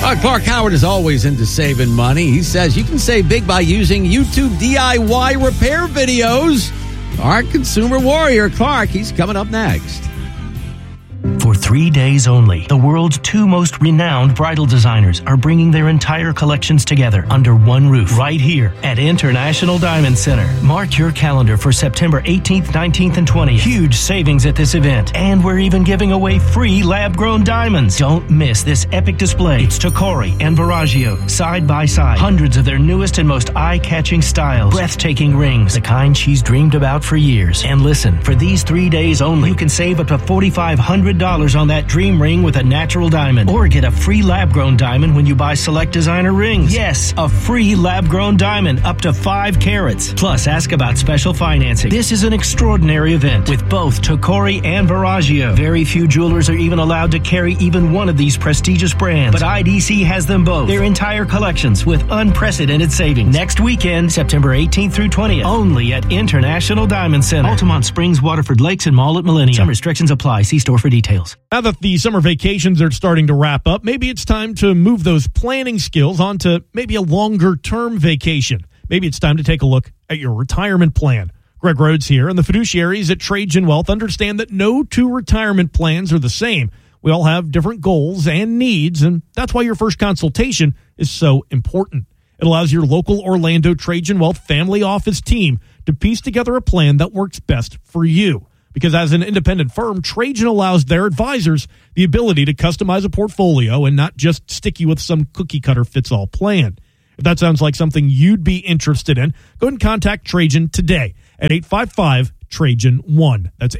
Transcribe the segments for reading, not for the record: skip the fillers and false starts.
Clark Howard is always into saving money. He says you can save big by using YouTube DIY repair videos. Our consumer warrior, Clark, he's coming up next. For 3 days only, the world's two most renowned bridal designers are bringing their entire collections together under one roof right here at International Diamond Center. Mark your calendar for September 18th, 19th, and 20th. Huge savings at this event. And we're even giving away free lab-grown diamonds. Don't miss this epic display. It's Tocori and Verragio, side by side. Hundreds of their newest and most eye-catching styles. Breathtaking rings, the kind she's dreamed about for years. And listen, for these 3 days only, you can save up to $4,500 on that dream ring with a natural diamond. Or get a free lab-grown diamond when you buy select designer rings. Yes, a free lab-grown diamond up to 5 carats. Plus, ask about special financing. This is an extraordinary event with both Tocori and Verragio. Very few jewelers are even allowed to carry even one of these prestigious brands. But IDC has them both. Their entire collections with unprecedented savings. Next weekend, September 18th through 20th. Only at International Diamond Center. Altamont Springs, Waterford Lakes, and Mall at Millennium. Some restrictions apply. See store for details. Now that the summer vacations are starting to wrap up, maybe it's time to move those planning skills onto maybe a longer-term vacation. Maybe it's time to take a look at your retirement plan. Greg Rhodes here, and the fiduciaries at Trajan Wealth understand that no two retirement plans are the same. We all have different goals and needs, and that's why your first consultation is so important. It allows your local Orlando Trajan Wealth family office team to piece together a plan that works best for you. Because as an independent firm, Trajan allows their advisors the ability to customize a portfolio and not just stick you with some cookie-cutter fits-all plan. If that sounds like something you'd be interested in, go ahead and contact Trajan today at 855-TRAJAN-1. That's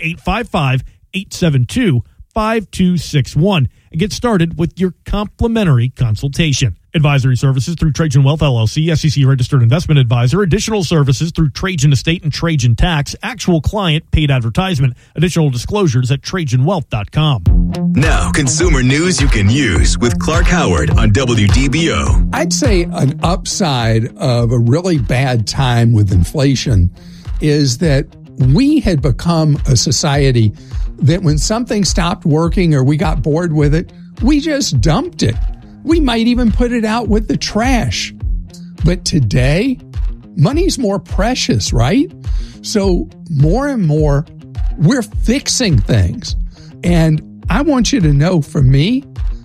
855-872-5261. And get started with your complimentary consultation. Advisory services through Trajan Wealth, LLC, SEC-registered investment advisor. Additional services through Trajan Estate and Trajan Tax. Actual client paid advertisement. Additional disclosures at TrajanWealth.com. Now, consumer news you can use with Clark Howard on WDBO. I'd say an upside of a really bad time with inflation is that we had become a society that when something stopped working or we got bored with it, we just dumped it. We might even put it out with the trash. But today, money's more precious, right? So more and more, we're fixing things. And I want you to know, for me,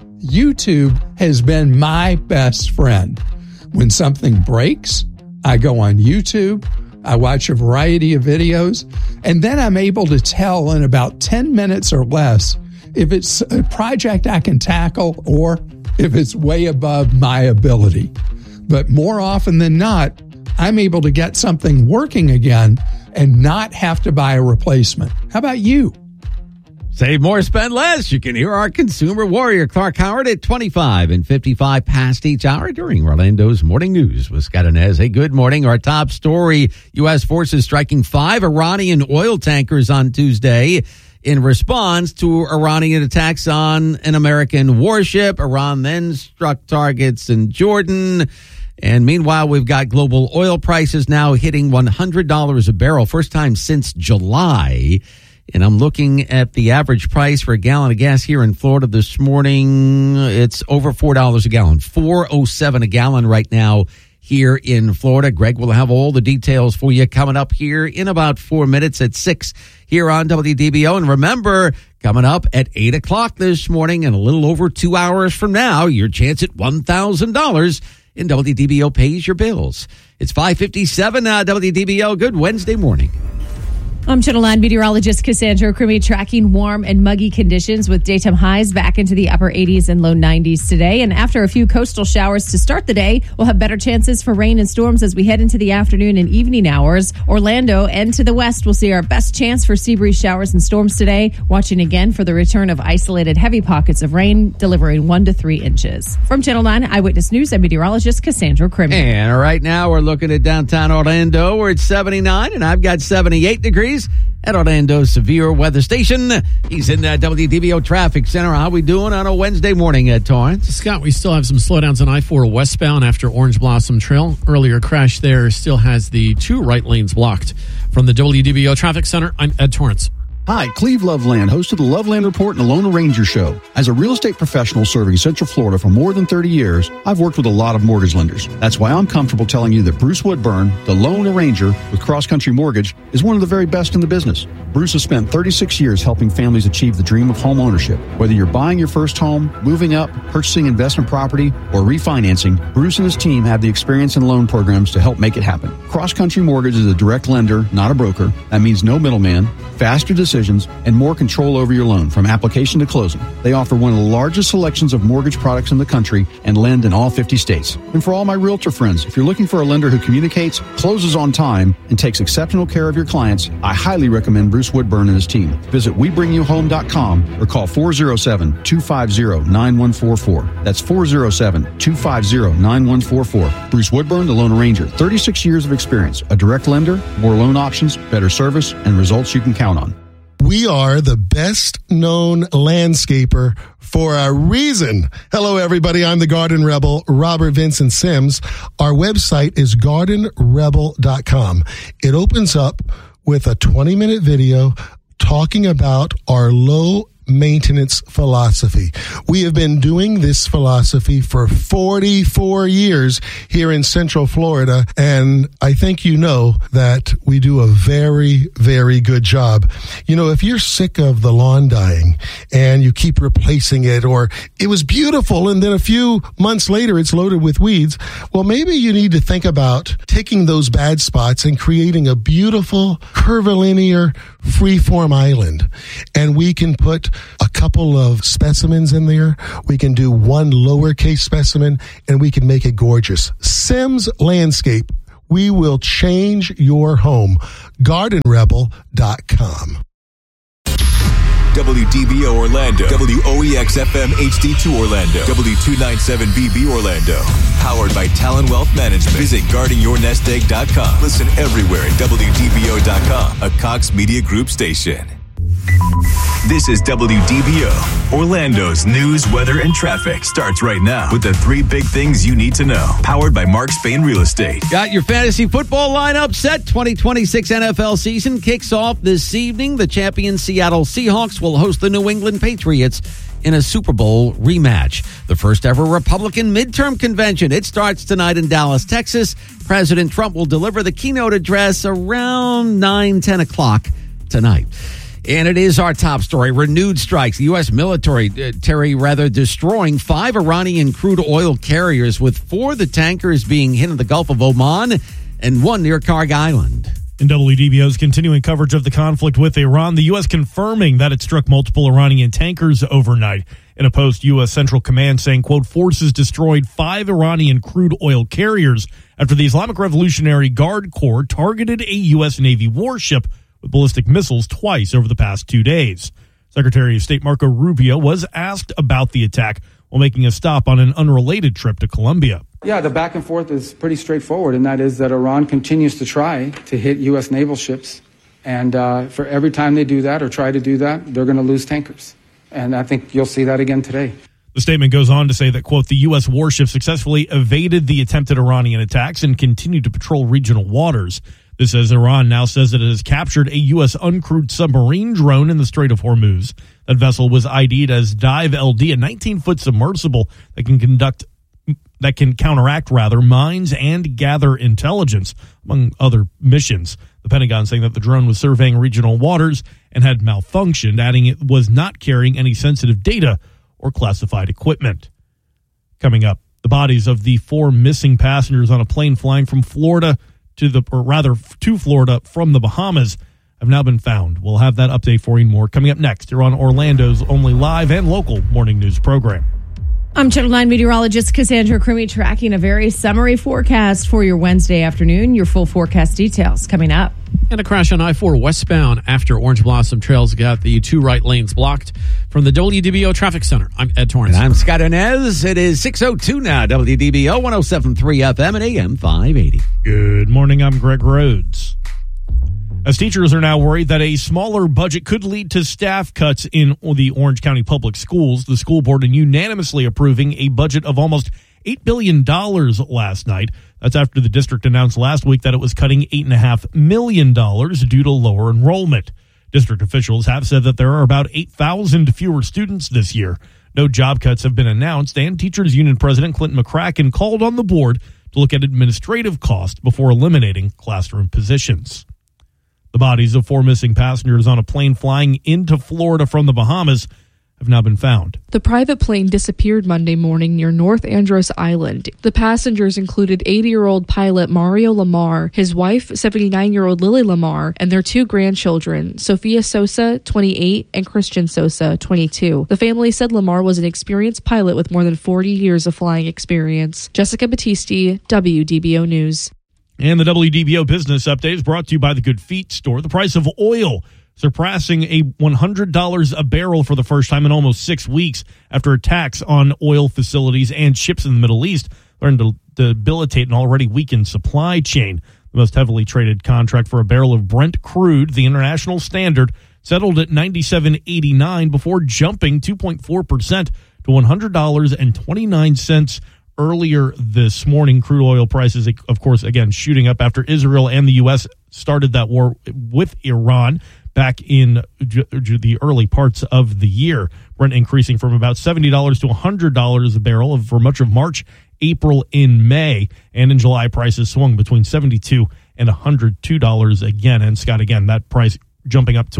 YouTube has been my best friend. When something breaks, I go on YouTube, I watch a variety of videos, and then I'm able to tell in about 10 minutes or less if it's a project I can tackle or if it's way above my ability. But more often than not, I'm able to get something working again and not have to buy a replacement. How about you? Save more, spend less. You can hear our consumer warrior, Clark Howard, at 25 and 55 past each hour during Orlando's Morning News with Scott Inez. Hey, good morning. Our top story, U.S. forces striking 5 Iranian oil tankers on Tuesday in response to Iranian attacks on an American warship. Iran then struck targets in Jordan. And meanwhile, we've got global oil prices now hitting $100 a barrel, first time since July. And I'm looking at the average price for a gallon of gas here in Florida this morning. It's over $4 a gallon, $4.07 a gallon right now here in Florida. Greg will have all the details for you coming up here in about 4 minutes at 6 here on WDBO. And remember, coming up at 8 o'clock this morning and a little over 2 hours from now, your chance at $1,000 in WDBO Pays Your Bills. It's 5:57 WDBO. Good Wednesday morning. I'm Channel 9 meteorologist Cassandra Crimi, tracking warm and muggy conditions with daytime highs back into the upper 80s and low 90s today. And after a few coastal showers to start the day, we'll have better chances for rain and storms as we head into the afternoon and evening hours. Orlando and to the west, we'll see our best chance for sea breeze showers and storms today. Watching again for the return of isolated heavy pockets of rain, delivering 1 to 3 inches. From Channel 9 Eyewitness News, I'm meteorologist Cassandra Crimi. And right now we're looking at downtown Orlando. We're at 79, and I've got 78 degrees. At Orlando's Severe Weather Station. He's in the WDBO Traffic Center. How we doing on a Wednesday morning at Torrance? Scott, we still have some slowdowns on I-4 westbound after Orange Blossom Trail. Earlier crash there still has the 2 right lanes blocked. From the WDBO Traffic Center, I'm Ed Torrance. Hi, Cleve Loveland, host of the Loveland Report and the Lone Ranger Show. As a real estate professional serving Central Florida for more than 30 years, I've worked with a lot of mortgage lenders. That's why I'm comfortable telling you that Bruce Woodburn, the Lone Ranger with Cross Country Mortgage, is one of the very best in the business. Bruce has spent 36 years helping families achieve the dream of home ownership. Whether you're buying your first home, moving up, purchasing investment property, or refinancing, Bruce and his team have the experience and loan programs to help make it happen. Cross Country Mortgage is a direct lender, not a broker. That means no middleman, faster decisions, and more control over your loan from application to closing. They offer one of the largest selections of mortgage products in the country and lend in all 50 states. And for all my realtor friends, if you're looking for a lender who communicates, closes on time, and takes exceptional care of your clients, I highly recommend Bruce Woodburn and his team. Visit WeBringYouHome.com or call 407-250-9144. That's 407-250-9144. Bruce Woodburn, the Lone Ranger, 36 years of experience, a direct lender, more loan options, better service, and results you can count on. We are the best known landscaper for a reason. Hello, everybody. I'm the Garden Rebel, Robert Vincent Sims. Our website is gardenrebel.com. It opens up with a 20-minute video talking about our low maintenance philosophy. We have been doing this philosophy for 44 years here in Central Florida, and I think you know that we do a very, very good job. You know, if you're sick of the lawn dying and you keep replacing it, or it was beautiful and then a few months later it's loaded with weeds, well, maybe you need to think about taking those bad spots and creating a beautiful curvilinear freeform island. And we can put a couple of specimens in there. We can do one lowercase specimen, and we can make it gorgeous. Sims Landscape. We will change your home. GardenRebel.com. WDBO Orlando, WOEX FM HD2 Orlando, W297BB Orlando. Powered by Talon Wealth Management. Visit guardingyournestegg.com. Listen everywhere at WDBO.com, a Cox Media Group station. This is WDBO, Orlando's news, weather, and traffic. Starts right now with the 3 big things you need to know. Powered by Mark Spain Real Estate. Got your fantasy football lineup set. 2026 NFL season kicks off this evening. The champion Seattle Seahawks will host the New England Patriots in a Super Bowl rematch. The first ever Republican midterm convention. It starts tonight in Dallas, Texas. President Trump will deliver the keynote address around 10 o'clock tonight. And it is our top story. Renewed strikes. The U.S. military, destroying 5 Iranian crude oil carriers, with 4 of the tankers being hit in the Gulf of Oman and 1 near Karg Island. In WDBO's continuing coverage of the conflict with Iran, the U.S. confirming that it struck multiple Iranian tankers overnight. In a post, U.S. Central Command saying, quote, forces destroyed 5 Iranian crude oil carriers after the Islamic Revolutionary Guard Corps targeted a U.S. Navy warship with ballistic missiles twice over the past 2 days. Secretary of State Marco Rubio was asked about the attack while making a stop on an unrelated trip to Colombia. Yeah, the back and forth is pretty straightforward, and that is that Iran continues to try to hit U.S. naval ships. And for every time they do that or try to do that, they're going to lose tankers. And I think you'll see that again today. The statement goes on to say that, quote, the U.S. warship successfully evaded the attempted Iranian attacks and continued to patrol regional waters. This as Iran now says that it has captured a U.S. uncrewed submarine drone in the Strait of Hormuz. That vessel was ID'd as Dive LD, a 19-foot submersible that can counteract mines and gather intelligence, among other missions. The Pentagon saying that the drone was surveying regional waters and had malfunctioned, adding it was not carrying any sensitive data or classified equipment. Coming up, the bodies of the 4 missing passengers on a plane flying from Florida to Florida from the Bahamas have now been found. We'll have that update for you more coming up next here on Orlando's only live and local morning news program. I'm Channel 9 meteorologist Cassandra Crumey, tracking a very summary forecast for your Wednesday afternoon. Your full forecast details coming up. And a crash on I-4 westbound after Orange Blossom Trail's got the 2 right lanes blocked. From the WDBO Traffic Center, I'm Ed Torrance. And I'm Scott Inez. It is 6:02 now, WDBO 107.3 FM and AM 580. Good morning, I'm Greg Rhodes. As teachers are now worried that a smaller budget could lead to staff cuts in the Orange County Public Schools, the school board unanimously approving a budget of almost $8 billion last night. That's after the district announced last week that it was cutting $8.5 million due to lower enrollment. District officials have said that there are about 8,000 fewer students this year. No job cuts have been announced, and Teachers Union President Clinton McCracken called on the board to look at administrative costs before eliminating classroom positions. The bodies of 4 missing passengers on a plane flying into Florida from the Bahamas have now been found. The private plane disappeared Monday morning near North Andros Island. The passengers included 80-year-old pilot Mario Lamar, his wife, 79-year-old Lily Lamar, and their 2 grandchildren, Sophia Sosa, 28, and Christian Sosa, 22. The family said Lamar was an experienced pilot with more than 40 years of flying experience. Jessica Battisti, WDBO News. And the WDBO Business Update is brought to you by the Good Feet store. The price of oil surpassing a $100 a barrel for the first time in almost 6 weeks after attacks on oil facilities and ships in the Middle East threatened to debilitate an already weakened supply chain. The most heavily traded contract for a barrel of Brent crude, the international standard, settled at $97.89 before jumping 2.4% to $100.29 earlier this morning. Crude oil prices, of course, again, shooting up after Israel and the U.S. started that war with Iran back in the early parts of the year. Brent increasing from about $70 to $100 a barrel for much of March, April, and May. And in July, prices swung between $72 and $102 again. And Scott, again, that price jumping up to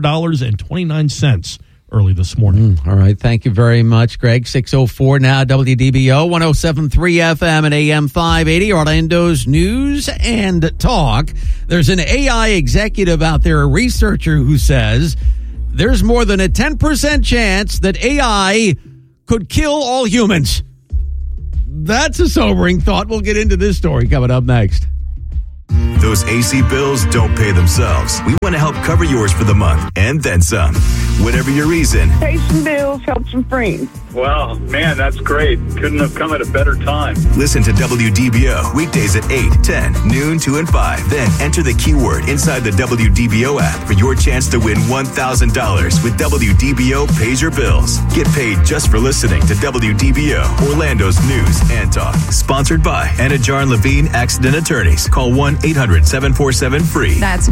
$100.29 early this morning. All right. Thank you very much, Greg. 6:04 now, WDBO, 107.3 FM and AM 580, Orlando's News and Talk. There's an AI executive out there, a researcher, who says there's more than a 10% chance that AI could kill all humans. That's a sobering thought. We'll get into this story coming up next. Those AC bills don't pay themselves. We want to help cover yours for the month and then some. Whatever your reason. Pay some bills, help some friends. Wow, man, that's great. Couldn't have come at a better time. Listen to WDBO weekdays at 8, 10, noon, 2, and 5. Then enter the keyword inside the WDBO app for your chance to win $1,000 with WDBO Pays Your Bills. Get paid just for listening to WDBO, Orlando's News and Talk. Sponsored by Anna Jar and Levine Accident Attorneys. Call 1-800-747-FREE. That's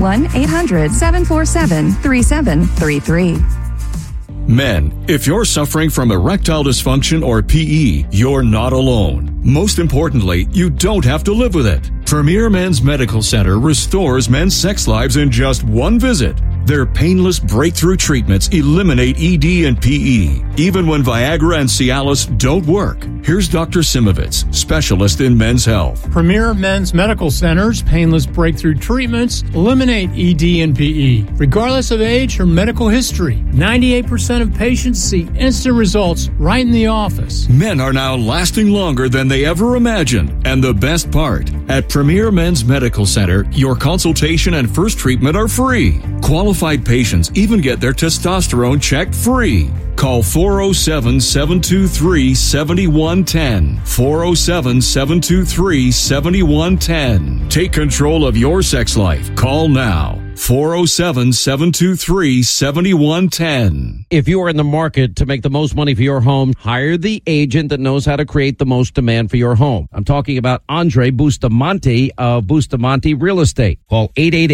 1-800-747-3733. Men, if you're suffering from erectile dysfunction or PE, you're not alone. Most importantly, you don't have to live with it. Premier Men's Medical Center restores men's sex lives in just one visit. Their painless breakthrough treatments eliminate ED and PE, even when Viagra and Cialis don't work. Here's Dr. Simovitz, specialist in men's health. Premier Men's Medical Center's painless breakthrough treatments eliminate ED and PE, regardless of age or medical history. 98% of patients see instant results right in the office. Men are now lasting longer than they ever imagined. And the best part, at Premier Men's Medical Center, your consultation and first treatment are free. Qualified patients even get their testosterone checked free. Call 407-723-7110. 407-723-7110. Take control of your sex life. Call now. 407-723-7110. If you are in the market to make the most money for your home, hire the agent that knows how to create the most demand for your home. I'm talking about Andre Bustamante of Bustamante Real Estate. Call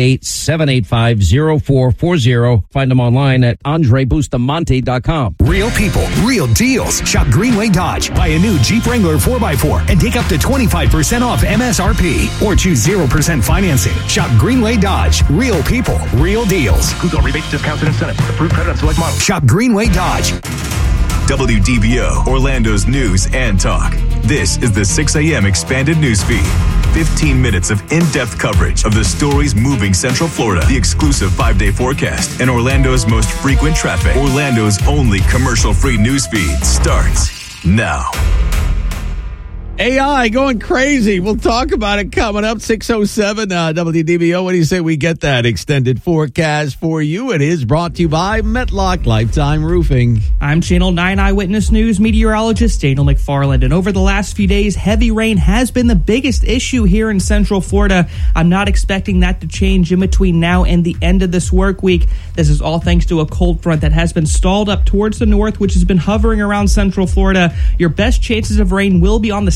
888-785-0440. Find him online at andrebustamante.com. Real people, real deals. Shop Greenway Dodge. Buy a new Jeep Wrangler 4x4 and take up to 25% off MSRP. Or choose 0% financing. Shop Greenway Dodge. Real people, real deals. Includes all rebates, discounts, and incentives. Approved credit on select models. Shop Greenway Dodge. WDBO, Orlando's News and Talk. This is the 6 a.m. expanded news feed. 15 minutes of in-depth coverage of the stories moving Central Florida. The exclusive 5-day forecast and Orlando's most frequent traffic. Orlando's only commercial-free news feed starts now. AI going crazy. We'll talk about it coming up. 6:07 WDBO. What do you say we get that extended forecast for you? It is brought to you by Metlock Lifetime Roofing. I'm Channel 9 Eyewitness News meteorologist Daniel McFarland. And over the last few days, heavy rain has been the biggest issue here in Central Florida. I'm not expecting that to change in between now and the end of this work week. This is all thanks to a cold front that has been stalled up towards the north, which has been hovering around Central Florida. Your best chances of rain will be on the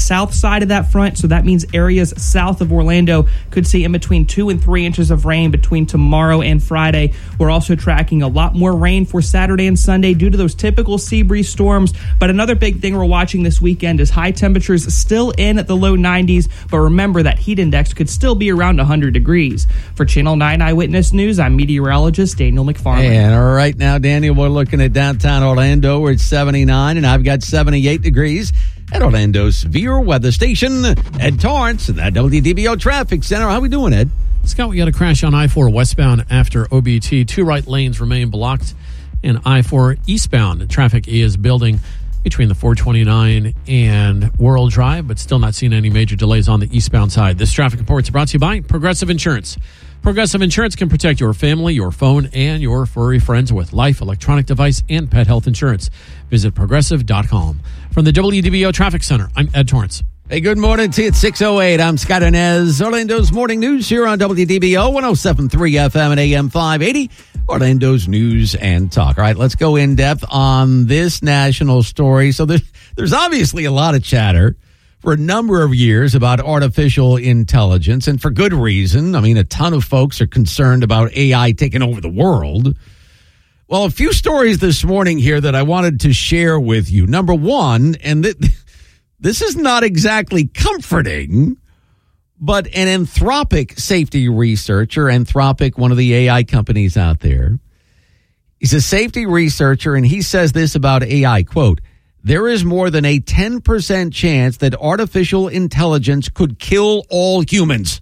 south side of that front, so that means areas south of Orlando could see in between 2 and 3 inches of rain between tomorrow and Friday. We're also tracking a lot more rain for Saturday and Sunday due to those typical sea breeze storms. But another big thing we're watching this weekend is high temperatures still in at the low 90s, but remember that heat index could still be around 100 degrees. For Channel 9 Eyewitness News, I'm meteorologist Daniel McFarland. And all right now, Daniel, we're looking at downtown Orlando. We're at 79, and I've got 78 degrees at Orlando's severe weather station. Ed Torrance at that WDBO Traffic Center. How we doing, Ed? Scott, we got a crash on I-4 westbound after OBT. 2 right lanes remain blocked, and I-4 eastbound traffic is building between the 429 and World Drive, but still not seeing any major delays on the eastbound side. This traffic report is brought to you by Progressive Insurance. Progressive Insurance can protect your family, your phone, and your furry friends with life, electronic device, and pet health insurance. Visit Progressive.com. From the WDBO Traffic Center, I'm Ed Torrance. Hey, good morning to you. It's 6:08. I'm Scott Inez. Orlando's Morning News here on WDBO 107.3 FM and AM 580. Orlando's News and Talk. All right, let's go in depth on this national story. So there's obviously a lot of chatter for a number of years about artificial intelligence, and for good reason. I mean, a ton of folks are concerned about AI taking over the world. Well, a few stories this morning here that I wanted to share with you. Number one, and this is not exactly comforting, but an Anthropic safety researcher, Anthropic, one of the AI companies out there, he's a safety researcher, and he says this about AI, quote, "There is more than a 10% chance that artificial intelligence could kill all humans."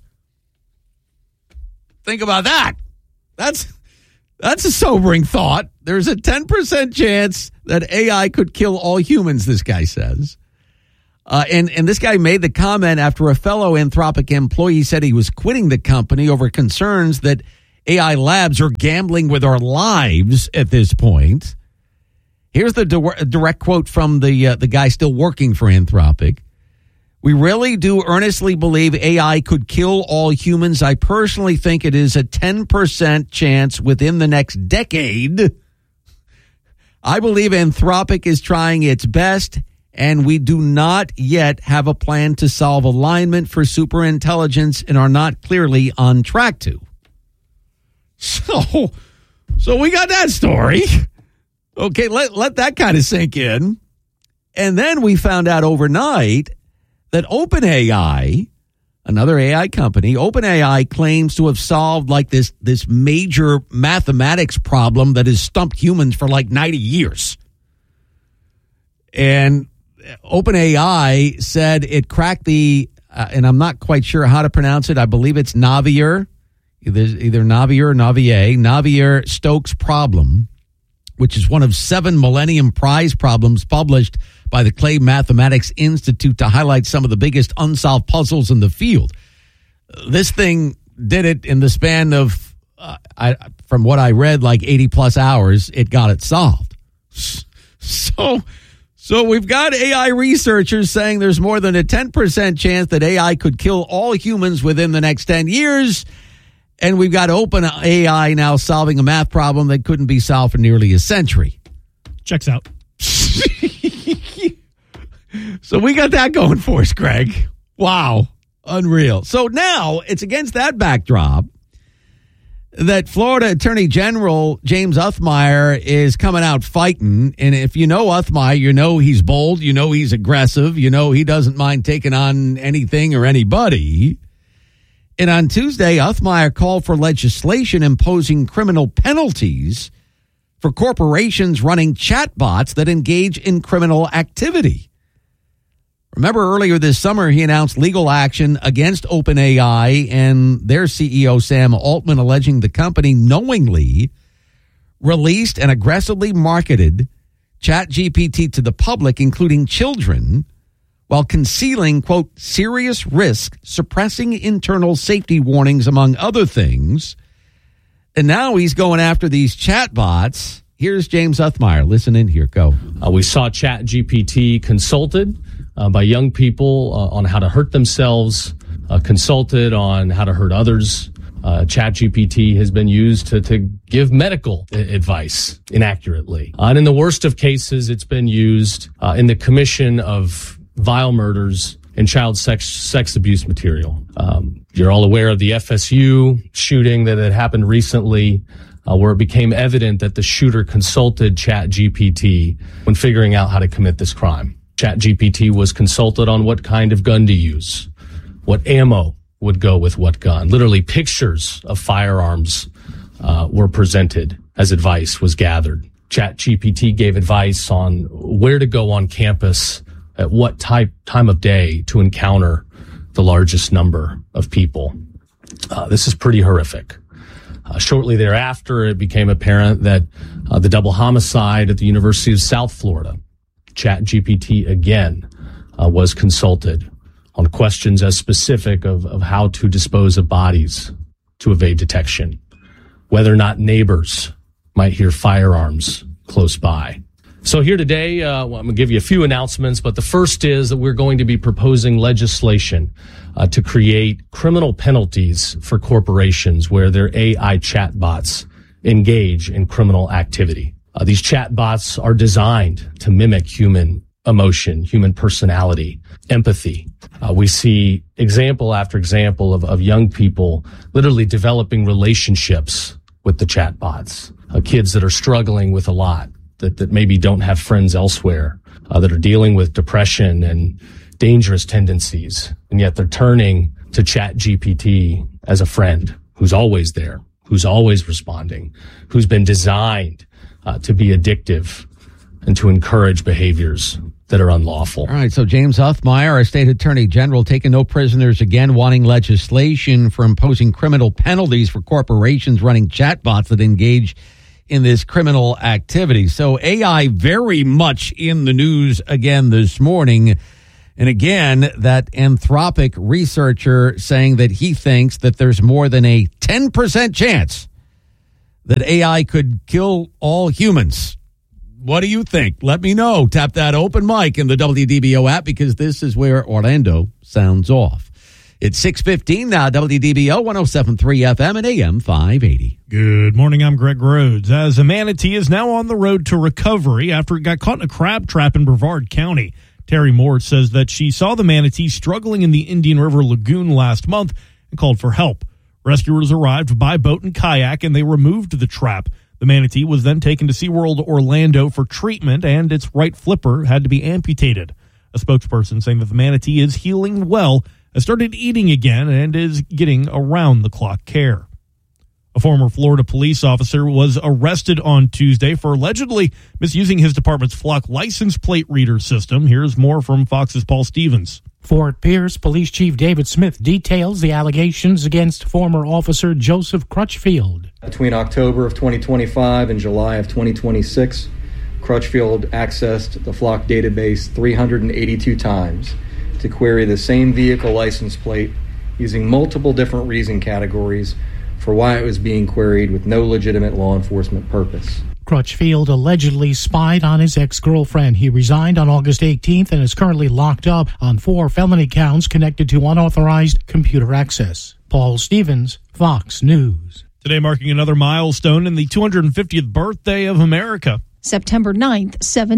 Think about that. That's a sobering thought. There's a 10% chance that AI could kill all humans, this guy says. And this guy made the comment after a fellow Anthropic employee said he was quitting the company over concerns that AI labs are gambling with our lives at this point. Here's the direct quote from the guy still working for Anthropic. "We really do earnestly believe AI could kill all humans. I personally think it is a 10% chance within the next decade. I believe Anthropic is trying its best, and we do not yet have a plan to solve alignment for superintelligence and are not clearly on track to." So we got that story. Okay, let that kind of sink in. And then we found out overnight that OpenAI, another AI company, OpenAI claims to have solved like this major mathematics problem that has stumped humans for like 90 years. And OpenAI said it cracked the, and I'm not quite sure how to pronounce it. I believe it's Navier, either Navier or Navier-Stokes problem, which is one of 7 Millennium Prize problems published by the Clay Mathematics Institute to highlight some of the biggest unsolved puzzles in the field. This thing did it in the span of, from what I read, like 80 plus hours. It got it solved. So we've got AI researchers saying there's more than a 10% chance that AI could kill all humans within the next 10 years. And we've got OpenAI now solving a math problem that couldn't be solved for nearly a century. Checks out. So we got that going for us, Greg. Wow. Unreal. So now it's against that backdrop that Florida Attorney General James Othmeyer is coming out fighting. And if you know Othmeyer, you know he's bold, you know he's aggressive, you know he doesn't mind taking on anything or anybody. And on Tuesday, Othmeyer called for legislation imposing criminal penalties for corporations running chatbots that engage in criminal activity. Remember earlier this summer, he announced legal action against OpenAI and their CEO, Sam Altman, alleging the company knowingly released and aggressively marketed ChatGPT to the public, including children, while concealing, quote, serious risk, suppressing internal safety warnings, among other things. And now he's going after these chatbots. Here's James Othmeyer. Listen in here. Go. We saw ChatGPT consulted by young people on how to hurt themselves, consulted on how to hurt others. ChatGPT has been used to give medical advice inaccurately. And in the worst of cases, it's been used in the commission of vile murders and child sex abuse material. You're all aware of the FSU shooting that had happened recently, where it became evident that the shooter consulted ChatGPT when figuring out how to commit this crime. ChatGPT was consulted on what kind of gun to use, what ammo would go with what gun. Literally pictures of firearms were presented as advice was gathered. ChatGPT gave advice on where to go on campus at what time of day to encounter the largest number of people. This is pretty horrific. Shortly thereafter, it became apparent that the double homicide at the University of South Florida, ChatGPT again was consulted on questions as specific of how to dispose of bodies to evade detection, whether or not neighbors might hear firearms close by. So here today, I'm going to give you a few announcements, but the first is that we're going to be proposing legislation to create criminal penalties for corporations where their AI chatbots engage in criminal activity. These chatbots are designed to mimic human emotion, human personality, empathy. We see example after example of young people literally developing relationships with the chatbots, kids that are struggling with a lot, that maybe don't have friends elsewhere, that are dealing with depression and dangerous tendencies, and yet they're turning to ChatGPT as a friend who's always there, who's always responding, who's been designed to be addictive and to encourage behaviors that are unlawful. All right, so James Huffmeyer, our state attorney general, taking no prisoners again, wanting legislation for imposing criminal penalties for corporations running chatbots that engage in this criminal activity. So AI very much in the news again this morning. And again, that Anthropic researcher saying that he thinks that there's more than a 10% chance that AI could kill all humans. What do you think? Let me know. Tap that open mic in the WDBO app, because this is where Orlando sounds off. It's 6:15 now, WDBO 107.3 FM and AM 580. Good morning, I'm Greg Rhodes. As a manatee is now on the road to recovery after it got caught in a crab trap in Brevard County. Terry Moore says that she saw the manatee struggling in the Indian River Lagoon last month and called for help. Rescuers arrived by boat and kayak, and they removed the trap. The manatee was then taken to SeaWorld Orlando for treatment, and its right flipper had to be amputated. A spokesperson saying that the manatee is healing well, has started eating again, and is getting around-the-clock care. A former Florida police officer was arrested on Tuesday for allegedly misusing his department's Flock license plate reader system. Here's more from Fox's Paul Stevens. Fort Pierce Police Chief David Smith details the allegations against former officer Joseph Crutchfield. Between October of 2025 and July of 2026, Crutchfield accessed the Flock database 382 times to query the same vehicle license plate using multiple different reason categories for why it was being queried with no legitimate law enforcement purpose. Crutchfield allegedly spied on his ex-girlfriend. He resigned on August 18th and is currently locked up on 4 felony counts connected to unauthorized computer access. Paul Stevens, Fox News. Today marking another milestone in the 250th birthday of America. September 9th,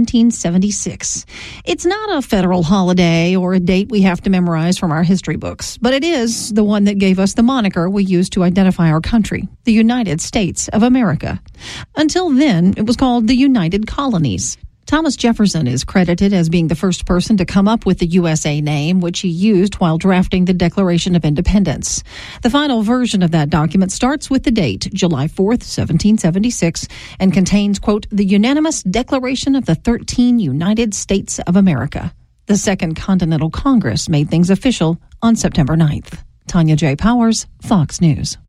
1776. It's not a federal holiday or a date we have to memorize from our history books, but it is the one that gave us the moniker we use to identify our country, the United States of America. Until then, it was called the United Colonies. Thomas Jefferson is credited as being the first person to come up with the USA name, which he used while drafting the Declaration of Independence. The final version of that document starts with the date, July 4th, 1776, and contains, quote, the unanimous declaration of the 13 United States of America. The Second Continental Congress made things official on September 9th. Tanya J. Powers, Fox News.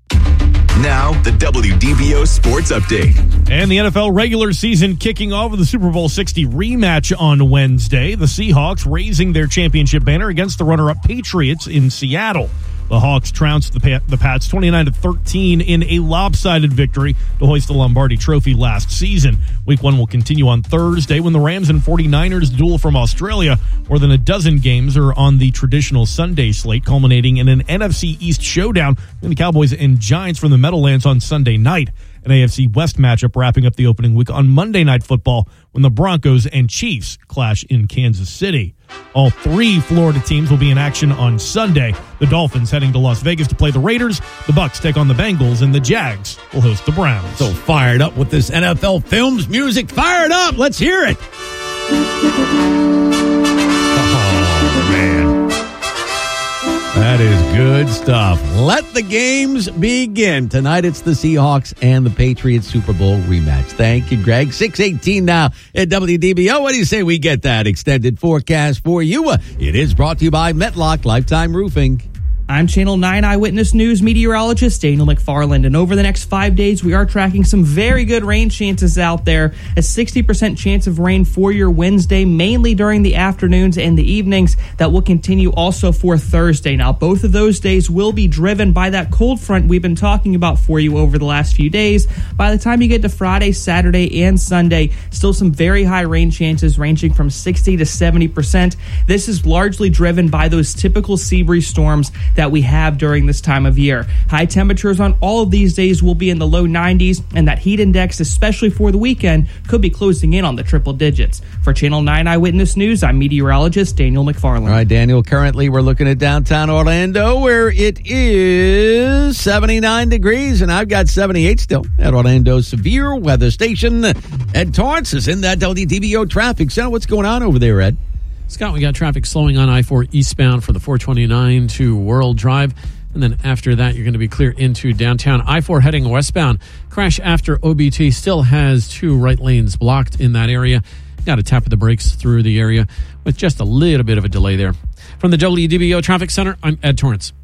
Now, the WDBO Sports Update. And the NFL regular season kicking off with the Super Bowl 60 rematch on Wednesday. The Seahawks raising their championship banner against the runner-up Patriots in Seattle. The Hawks trounced the Pats 29-13 in a lopsided victory to hoist the Lombardi Trophy last season. Week 1 will continue on Thursday when the Rams and 49ers duel from Australia. More than a dozen games are on the traditional Sunday slate, culminating in an NFC East showdown between the Cowboys and Giants from the Meadowlands on Sunday night. an AFC West matchup wrapping up the opening week on Monday Night Football when the Broncos and Chiefs clash in Kansas City. All 3 Florida teams will be in action on Sunday. The Dolphins heading to Las Vegas to play the Raiders. The Bucs take on the Bengals, and the Jags will host the Browns. So fired up with this NFL Films music. Fired up. Let's hear it. Oh, man. That is good stuff. Let the games begin. Tonight it's the Seahawks and the Patriots Super Bowl rematch. Thank you, Greg. 6:18 now at WDBO. What do you say we get that extended forecast for you? It is brought to you by Metlock Lifetime Roofing. I'm Channel 9 Eyewitness News meteorologist Daniel McFarland, and over the next 5 days, we are tracking some very good rain chances out there. A 60% chance of rain for your Wednesday, mainly during the afternoons and the evenings. That will continue also for Thursday. Now, both of those days will be driven by that cold front we've been talking about for you over the last few days. By the time you get to Friday, Saturday, and Sunday, still some very high rain chances ranging from 60 to 70%. This is largely driven by those typical sea breeze storms that we have during this time of year. High temperatures on all of these days will be in the low 90s, and that heat index, especially for the weekend, could be closing in on the triple digits. For Channel 9 Eyewitness News, I'm meteorologist Daniel McFarland. All right, Daniel, currently we're looking at downtown Orlando, where it is 79 degrees, and I've got 78 still at Orlando's Severe Weather Station. Ed Torrance is in that WDBO traffic center. What's going on over there, Ed? Scott, we got traffic slowing on I-4 eastbound from the 429 to World Drive. And then after that, you're going to be clear into downtown. I-4 heading westbound. Crash after OBT still has 2 right lanes blocked in that area. Got to tap of the brakes through the area with just a little bit of a delay there. From the WDBO Traffic Center, I'm Ed Torrance.